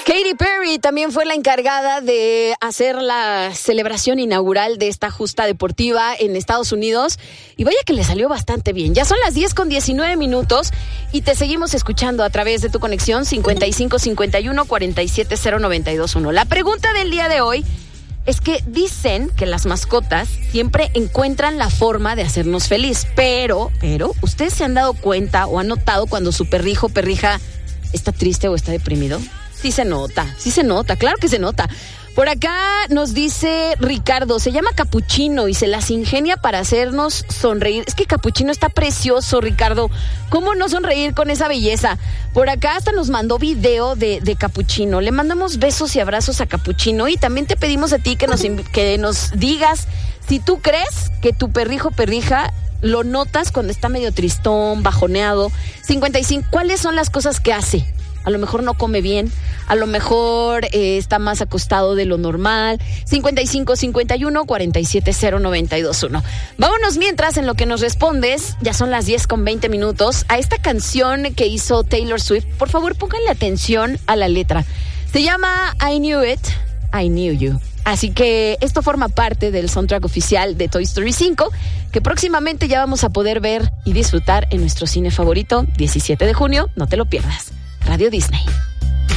Katy Perry también fue la encargada de hacer la celebración inaugural de esta justa deportiva en Estados Unidos y vaya que le salió bastante bien. Ya son las 10:19 y te seguimos escuchando a través de tu conexión 5551-470-921. La pregunta del día de hoy es que dicen que las mascotas siempre encuentran la forma de hacernos feliz, pero, ¿ustedes se han dado cuenta o han notado cuando su perrijo o perrija está triste o está deprimido? Sí se nota, claro que se nota. Por acá nos dice Ricardo, se llama Capuchino y se las ingenia para hacernos sonreír. Es que Capuchino está precioso, Ricardo. ¿Cómo no sonreír con esa belleza? Por acá hasta nos mandó video de Capuchino. Le mandamos besos y abrazos a Capuchino y también te pedimos a ti que nos digas si tú crees que tu perrijo o perrija lo notas cuando está medio tristón, bajoneado. 55, ¿cuáles son las cosas que hace? A lo mejor no come bien, a lo mejor está más acostado de lo normal. 5551-470-921. Vámonos mientras en lo que nos respondes, ya son las 10:20, a esta canción que hizo Taylor Swift. Por favor, pónganle atención a la letra. Se llama I Knew It, I Knew You. Así que esto forma parte del soundtrack oficial de Toy Story 5, que próximamente ya vamos a poder ver y disfrutar en nuestro cine favorito, 17 de junio. No te lo pierdas. Radio Disney.